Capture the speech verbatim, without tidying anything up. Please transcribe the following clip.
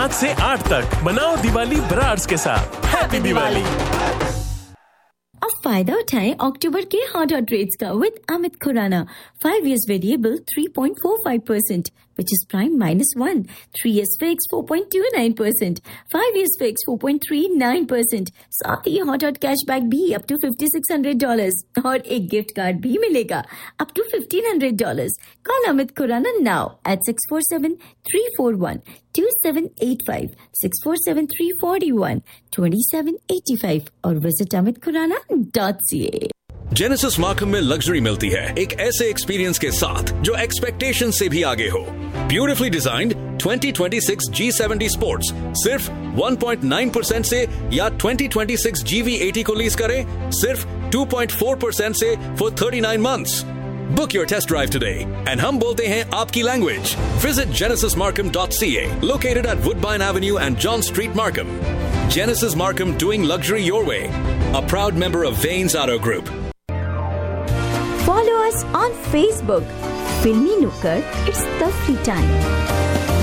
सात से आठ तक बनाओ दिवाली ब्रार्स के साथ। हैप्पी दिवाली। अब फायदा उठाएं अक्टूबर के हॉट हॉट रेट्स का with Amit Khurana. Five years variable three point four five percent, which is prime minus one. Three years fixed four point two nine percent. Five years fixed four point three nine percent. साथ ही hot hot cashback भी up to fifty six hundred dollars और एक gift card भी मिलेगा up to fifteen hundred dollars. Call Amit Khurana now at six four seven three four one two seven eight five, six four seven three four one two seven eight five और visit amit khurana dot c a. Genesis Markham में luxury मिलती है एक ऐसे experience के साथ जो expectation से भी आगे हो। Beautifully designed twenty twenty-six G seventy sports सिर्फ one point nine percent से या twenty twenty-six G V eighty को लीज करें सिर्फ two point four percent से for thirty-nine months. Book your test drive today and हम बोलते हैं आपकी language. Visit genesis markham dot c a, located at Woodbine Avenue and John Street, Markham. Genesis Markham, doing luxury your way. A proud member of Vanes Auto Group. Follow us on Facebook. Filmy Nukkad, it's the free time.